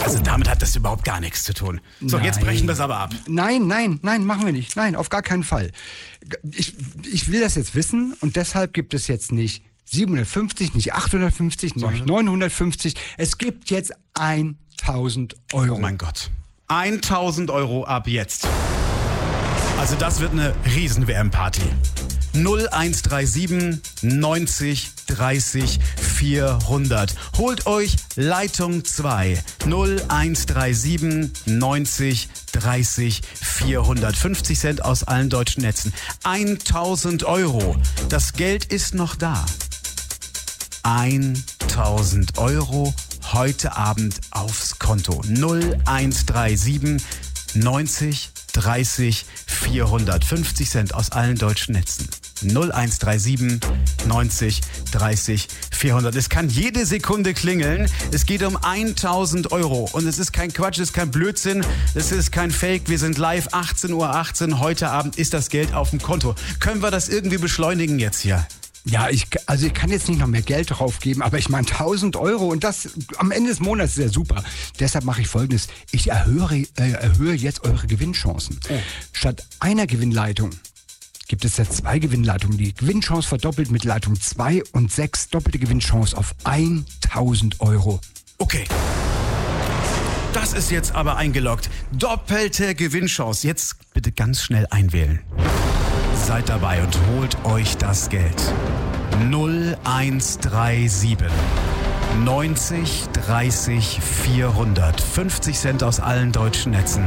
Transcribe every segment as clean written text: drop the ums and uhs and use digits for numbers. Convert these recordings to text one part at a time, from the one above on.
Also damit hat das überhaupt gar nichts zu tun. So, Nein. jetzt brechen wir es aber ab. Nein, machen wir nicht. Nein, auf gar keinen Fall. Ich will das jetzt wissen und deshalb gibt es jetzt nicht 750, nicht 850, nicht 950. Es gibt jetzt 1.000 Euro. Oh mein Gott. 1.000 Euro ab jetzt. Also das wird eine Riesen-WM-Party. 0137 90 30 400. Holt euch Leitung 2. 0137 90 30 400. 50 Cent aus allen deutschen Netzen. 1.000 Euro. Das Geld ist noch da. 1.000 Euro heute Abend aufs Konto. 0137 90 30 400. 50 Cent aus allen deutschen Netzen. 0137 90 30 400. Es kann jede Sekunde klingeln. Es geht um 1.000 Euro. Und es ist kein Quatsch, es ist kein Blödsinn, es ist kein Fake. Wir sind live, 18:18 Uhr. Heute Abend ist das Geld auf dem Konto. Können wir das irgendwie beschleunigen jetzt hier? Ja, ich kann jetzt nicht noch mehr Geld drauf geben, aber ich meine 1.000 Euro und das am Ende des Monats ist ja super. Deshalb mache ich Folgendes. Ich erhöhe jetzt eure Gewinnchancen. Oh. Statt einer Gewinnleitung gibt es jetzt 2 Gewinnleitungen. Die Gewinnchance verdoppelt mit Leitung 2 und 6. Doppelte Gewinnchance auf 1.000 Euro. Okay. Das ist jetzt aber eingeloggt. Doppelte Gewinnchance. Jetzt bitte ganz schnell einwählen. Seid dabei und holt euch das Geld. 0137 90 30 400. 50 Cent aus allen deutschen Netzen.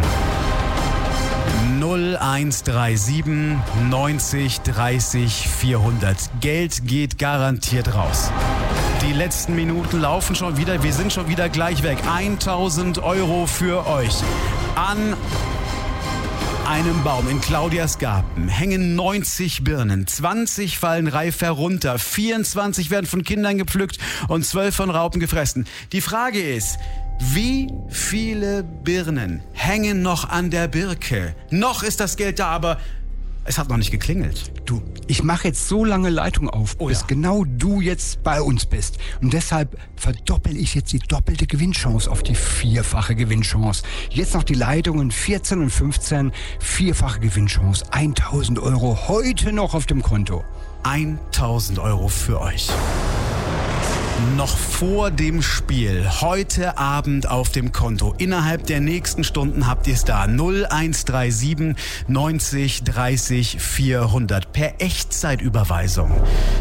0137 90 30 400. Geld geht garantiert raus. Die letzten Minuten laufen schon wieder. Wir sind schon wieder gleich weg. 1.000 Euro für euch. An einem Baum in Claudias Garten hängen 90 Birnen, 20 fallen reif herunter, 24 werden von Kindern gepflückt und 12 von Raupen gefressen. Die Frage ist, wie viele Birnen hängen noch an der Birke? Noch ist das Geld da, aber es hat noch nicht geklingelt. Du, ich mache jetzt so lange Leitung auf, bis genau du jetzt bei uns bist. Und deshalb verdoppel ich jetzt die doppelte Gewinnchance auf die 4-fache Gewinnchance. Jetzt noch die Leitungen 14 und 15, 4-fache Gewinnchance, 1.000 Euro heute noch auf dem Konto. 1.000 Euro für euch. Noch vor dem Spiel, heute Abend auf dem Konto. Innerhalb der nächsten Stunden habt ihr es da. 0137 90 30 400 per Echtzeitüberweisung.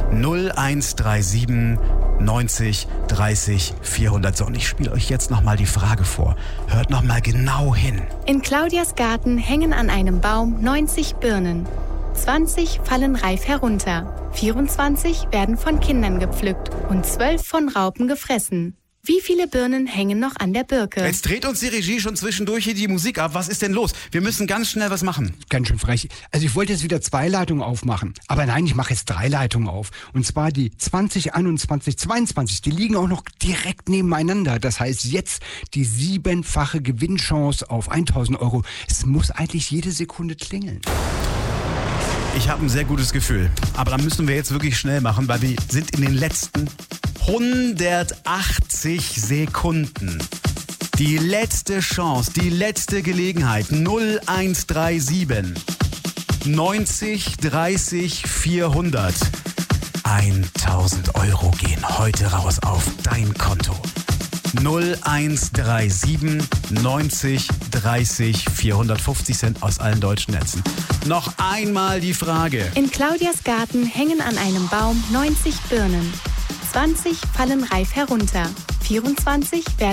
0137 90 30 400. So, und ich spiele euch jetzt nochmal die Frage vor. Hört nochmal genau hin. In Claudias Garten hängen an einem Baum 90 Birnen. 20 fallen reif herunter, 24 werden von Kindern gepflückt und 12 von Raupen gefressen. Wie viele Birnen hängen noch an der Birke? Jetzt dreht uns die Regie schon zwischendurch hier die Musik ab. Was ist denn los? Wir müssen ganz schnell was machen. Ganz schön frech. Also ich wollte jetzt wieder 2 Leitungen aufmachen. Aber nein, ich mache jetzt 3 Leitungen auf. Und zwar die 20, 21, 22. Die liegen auch noch direkt nebeneinander. Das heißt jetzt die 7-fache Gewinnchance auf 1.000 Euro. Es muss eigentlich jede Sekunde klingeln. Ich habe ein sehr gutes Gefühl. Aber dann müssen wir jetzt wirklich schnell machen, weil wir sind in den letzten 180 Sekunden. Die letzte Chance, die letzte Gelegenheit. 0137 90 30 400. 1.000 Euro gehen heute raus auf dein Konto. 0137 90 30 450 Cent aus allen deutschen Netzen. Noch einmal die Frage. In Claudias Garten hängen an einem Baum 90 Birnen. 20 fallen reif herunter. 24 werden